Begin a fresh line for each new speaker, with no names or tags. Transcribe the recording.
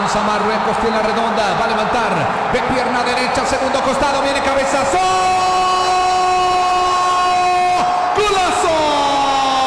Avanza Marruecos, tiene la redonda, va a levantar de pierna derecha, segundo costado, viene cabezazo.